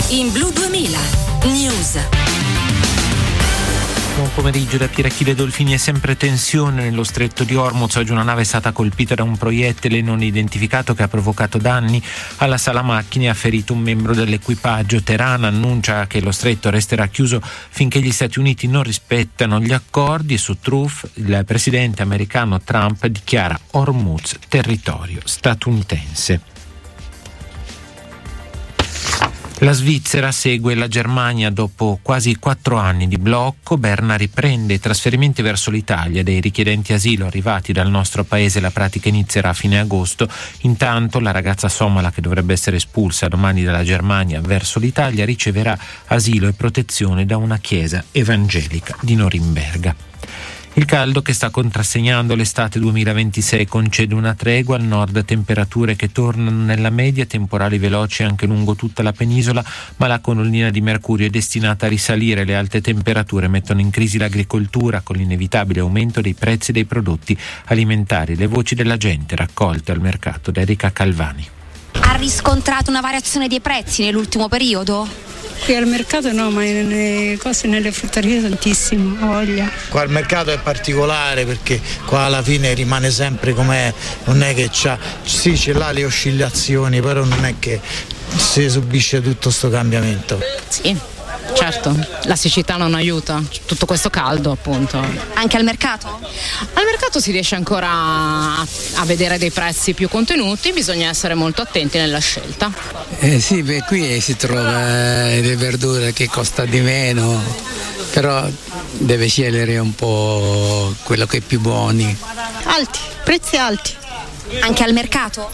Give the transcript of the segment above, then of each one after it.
In Blu 2000 News. Buon pomeriggio da Pier Achille Dolfini. È sempre tensione nello stretto di Hormuz. Oggi una nave è stata colpita da un proiettile non identificato che ha provocato danni alla sala macchine e ha ferito un membro dell'equipaggio. Teheran annuncia che lo stretto resterà chiuso finché gli Stati Uniti non rispettano gli accordi, e su Truth il presidente americano Trump dichiara Hormuz territorio statunitense. La Svizzera segue la Germania dopo quasi 4 anni di blocco. Berna riprende i trasferimenti verso l'Italia dei richiedenti asilo arrivati dal nostro paese. La pratica inizierà a fine agosto. Intanto la ragazza somala, che dovrebbe essere espulsa domani dalla Germania verso l'Italia, riceverà asilo e protezione da una chiesa evangelica di Norimberga. Il caldo che sta contrassegnando l'estate 2026 concede una tregua al nord, temperature che tornano nella media, temporali veloci anche lungo tutta la penisola, ma la colonnina di mercurio è destinata a risalire. Le alte temperature mettono in crisi l'agricoltura con l'inevitabile aumento dei prezzi dei prodotti alimentari. Le voci della gente raccolte al mercato da Erika Calvani. Ha riscontrato una variazione dei prezzi nell'ultimo periodo? Qui al mercato no, ma nelle cose, nelle frutterie tantissimo, voglia. Qua il mercato è particolare perché qua alla fine rimane sempre com'è, non è che c'è là le oscillazioni, però non è che si subisce tutto sto cambiamento. Sì, certo, la siccità non aiuta, tutto questo caldo appunto. Anche al mercato? Al mercato si riesce ancora a vedere dei prezzi più contenuti, bisogna essere molto attenti nella scelta. Sì, qui si trova le verdure che costa di meno, però deve scegliere un po' quello che è più buoni. Alti, prezzi alti. Anche al mercato?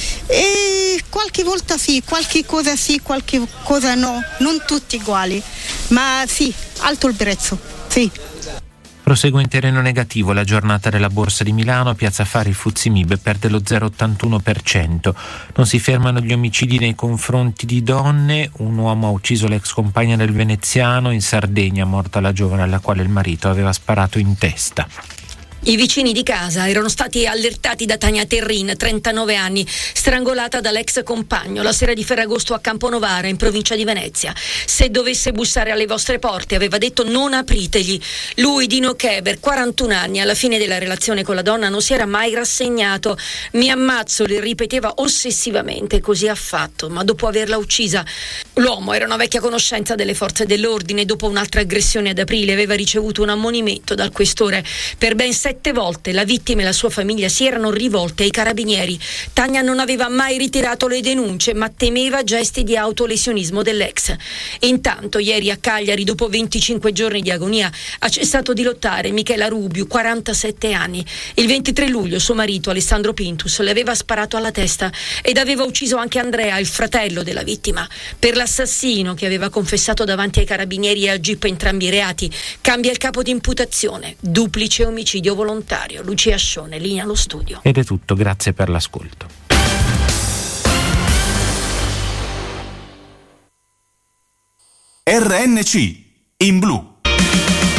Qualche volta sì, qualche cosa no, non tutti uguali, ma sì, alto il prezzo, sì. Prosegue in terreno negativo la giornata della Borsa di Milano. A Piazza Affari il FTSE MIB perde lo 0,81%. Non si fermano gli omicidi nei confronti di donne. Un uomo ha ucciso l'ex compagna del veneziano. In Sardegna morta la giovane alla quale il marito aveva sparato in testa. I vicini di casa erano stati allertati da Tania Terrin, 39 anni, strangolata dall'ex compagno la sera di Ferragosto a Camponovara, in provincia di Venezia. Se dovesse bussare alle vostre porte, aveva detto, non apritegli. Lui, Dino Keber, 41 anni, alla fine della relazione con la donna non si era mai rassegnato. Mi ammazzo, le ripeteva ossessivamente, così ha fatto, ma dopo averla uccisa. L'uomo era una vecchia conoscenza delle forze dell'ordine. Dopo un'altra aggressione ad aprile aveva ricevuto un ammonimento dal questore. Per ben 7 volte la vittima e la sua famiglia si erano rivolte ai carabinieri. Tania non aveva mai ritirato le denunce, ma temeva gesti di autolesionismo dell'ex. Intanto ieri a Cagliari, dopo 25 giorni di agonia, ha cessato di lottare Michela Rubiu, 47 anni. Il 23 luglio suo marito Alessandro Pintus le aveva sparato alla testa ed aveva ucciso anche Andrea, il fratello della vittima. Per l'assassino, che aveva confessato davanti ai carabinieri e al GIP entrambi i reati, cambia il capo di imputazione: duplice omicidio volontario. Lucia Scione, linea allo studio. Ed è tutto, grazie per l'ascolto. RNC in blu.